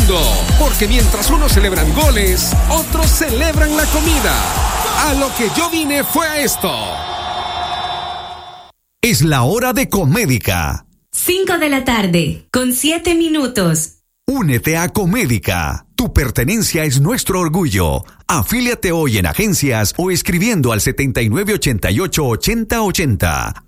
mundo, porque mientras unos celebran goles, otros celebran la comida. A lo que yo vine fue a esto. Es la hora de Comédica. 5 de la tarde, con 7 minutos. Únete a Comédica. Tu pertenencia es nuestro orgullo. Afíliate hoy en agencias o escribiendo al 7988-8080.